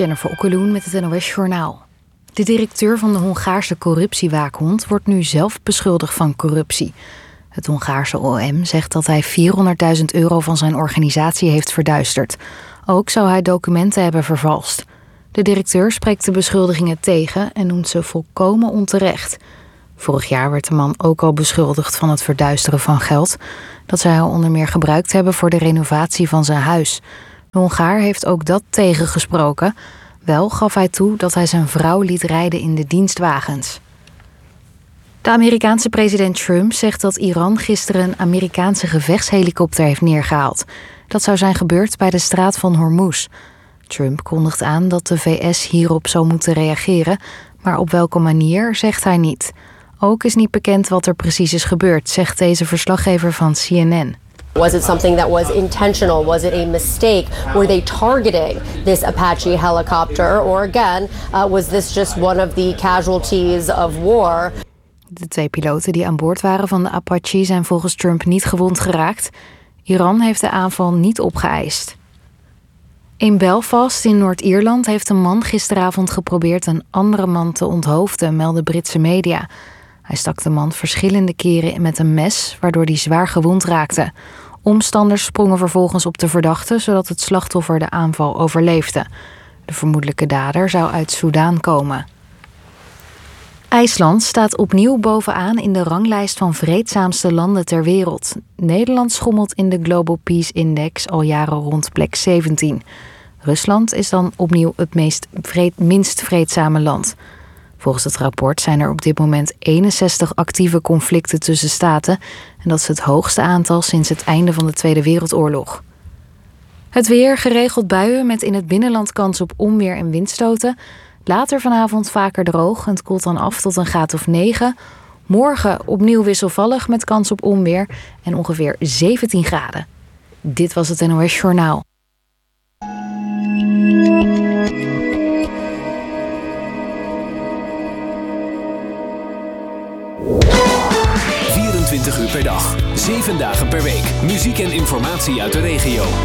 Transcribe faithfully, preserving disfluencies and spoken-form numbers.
Jennifer Okkeloen met het N O S-journaal. De directeur van de Hongaarse corruptiewaakhond wordt nu zelf beschuldigd van corruptie. Het Hongaarse O M zegt dat hij vierhonderdduizend euro van zijn organisatie heeft verduisterd. Ook zou hij documenten hebben vervalst. De directeur spreekt de beschuldigingen tegen en noemt ze volkomen onterecht. Vorig jaar werd de man ook al beschuldigd van het verduisteren van geld. Dat zou hij onder meer gebruikt hebben voor de renovatie van zijn huis. De Hongaar heeft ook dat tegengesproken. Wel gaf hij toe dat hij zijn vrouw liet rijden in de dienstwagens. De Amerikaanse president Trump zegt dat Iran gisteren een Amerikaanse gevechtshelikopter heeft neergehaald. Dat zou zijn gebeurd bij de straat van Hormuz. Trump kondigt aan dat de V S hierop zou moeten reageren, maar op welke manier zegt hij niet. Ook is niet bekend wat er precies is gebeurd, zegt deze verslaggever van C N N. Was it something that was intentional? Was it a mistake? Were they targeting this Apache helicopter? Or again, uh, was this just one of the casualties of war? De twee piloten die aan boord waren van de Apache zijn volgens Trump niet gewond geraakt. Iran heeft de aanval niet opgeëist. In Belfast in Noord-Ierland heeft een man gisteravond geprobeerd een andere man te onthoofden, melden Britse media. Hij stak de man verschillende keren met een mes, waardoor hij zwaar gewond raakte. Omstanders sprongen vervolgens op de verdachte, zodat het slachtoffer de aanval overleefde. De vermoedelijke dader zou uit Soudaan komen. IJsland staat opnieuw bovenaan in de ranglijst van vreedzaamste landen ter wereld. Nederland schommelt in de Global Peace Index al jaren rond plek zeventien. Rusland is dan opnieuw het meest vreed, minst vreedzame land. Volgens het rapport zijn er op dit moment eenenzestig actieve conflicten tussen staten. En dat is het hoogste aantal sinds het einde van de Tweede Wereldoorlog. Het weer, geregeld buien met in het binnenland kans op onweer en windstoten. Later vanavond vaker droog en het koelt dan af tot een graad of negen. Morgen opnieuw wisselvallig met kans op onweer en ongeveer zeventien graden. Dit was het N O S-journaal. vierentwintig uur per dag, zeven dagen per week. Muziek en informatie uit de regio.